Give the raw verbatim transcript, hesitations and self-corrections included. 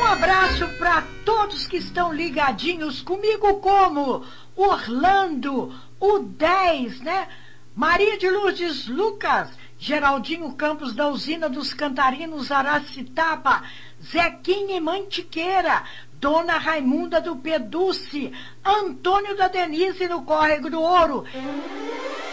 abraço para todos que estão ligadinhos comigo, como Orlando, o dez, né? Maria de Lourdes Lucas, Geraldinho Campos da Usina dos Cantarinos Aracitaba, Zequinha e Mantiqueira, Dona Raimunda do Peduce, Antônio da Denise no Córrego do Ouro.